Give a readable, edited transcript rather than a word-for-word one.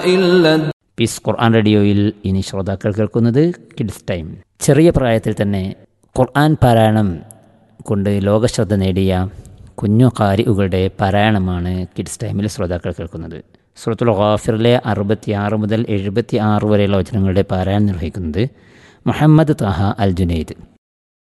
إلا piece ഖുർആൻ റേഡിയോയിൽ ഇനി ശ്രോതാക്കൾ കേൾക്കുന്നത് കിഡ്സ് ടൈം. ചെറിയ പ്രായത്തിൽ തന്നെ ഖുർആൻ പാരായണം കൊണ്ട് ലോകശ്രദ്ധ നേടിയ കുഞ്ഞു ഖാരിഉകളുടെ പാരായണമാണ് കിഡ്സ് ടൈമിൽ ശ്രോതാക്കൾ കേൾക്കുന്നത്. സൂറത്തുൽ ഗാഫിറിലെ 66 മുതൽ 76 വരെയുള്ള വചനങ്ങളുടെ പാരായണം നിർവഹിക്കുന്നത് മുഹമ്മദ് താഹ അൽ ജുനൈദ്.